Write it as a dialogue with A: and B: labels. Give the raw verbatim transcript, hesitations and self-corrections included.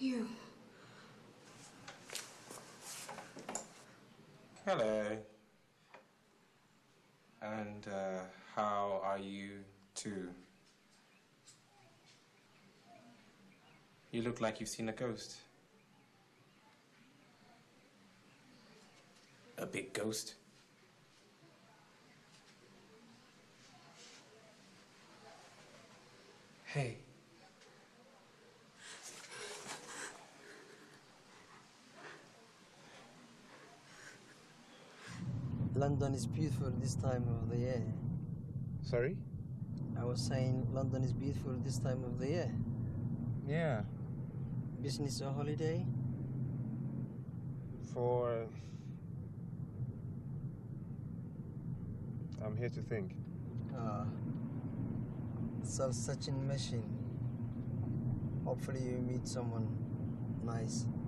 A: You.
B: Hello. And uh, how are you too? You look like you've seen a ghost. A big ghost? Hey.
C: London is beautiful this time of the year.
B: Sorry?
C: I was saying London is beautiful this time of the year.
B: Yeah.
C: Business or holiday?
B: For... I'm here to think.
C: Ah. Self-searching machine. Hopefully you meet someone nice.